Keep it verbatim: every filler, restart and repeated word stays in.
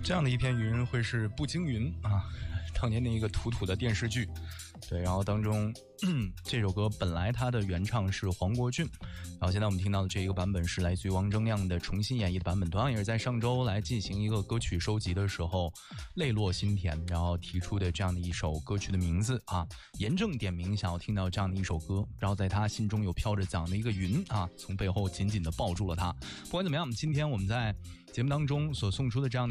这样的一片云会是步惊云啊，当年的一个土土的电视剧。对，然后当中这首歌本来它的原唱是黄国俊，然后现在我们听到的这一个版本是来自于王铮亮的重新演绎的版本，同样也是在上周来进行一个歌曲收集的时候泪落心田，然后提出的这样的一首歌曲的名字啊，严正点名想要听到这样的一首歌，然后在他心中有飘着这样的一个云啊，从背后紧紧的抱住了他。不管怎么样，今天我们在节目当中所送出的这样的